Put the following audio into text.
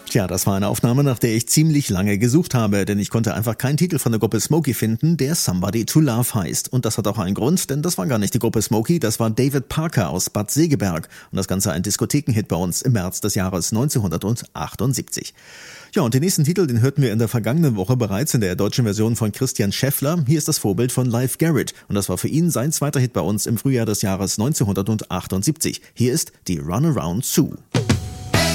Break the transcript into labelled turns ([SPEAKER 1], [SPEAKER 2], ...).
[SPEAKER 1] Tja, das war eine Aufnahme, nach der ich ziemlich lange gesucht habe, denn ich konnte einfach keinen Titel von der Gruppe Smokey finden, der Somebody to Love heißt. Und das hat auch einen Grund, denn das war gar nicht die Gruppe Smokey, das war David Parker aus Bad Segeberg. Und das Ganze ein Diskothekenhit bei uns im März des Jahres 1978. Ja, und den nächsten Titel, den hörten wir in der vergangenen Woche bereits in der deutschen Version von Christian Scheffler. Hier ist das Vorbild von Leif Garrett. Und das war für ihn sein zweiter Hit bei uns im Frühjahr des Jahres 1978. Hier ist die Runaround Sue.